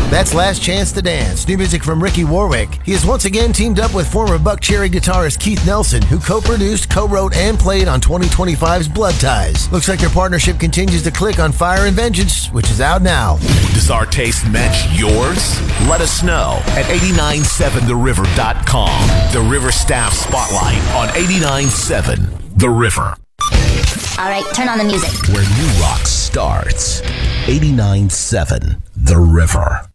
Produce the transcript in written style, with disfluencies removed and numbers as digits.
That's Last Chance to Dance, new music from Ricky Warwick. He has once again teamed up with former Buckcherry guitarist Keith Nelson, who co-produced, co-wrote, and played on 2025's Blood Ties. Looks like their partnership continues to click on Fire and Vengeance, which is out now. Does our taste match yours? Let us know at 897theriver.com. The River Staff Spotlight on 89.7 The River. All right, turn on the music. Where new rock starts. 89.7 The River.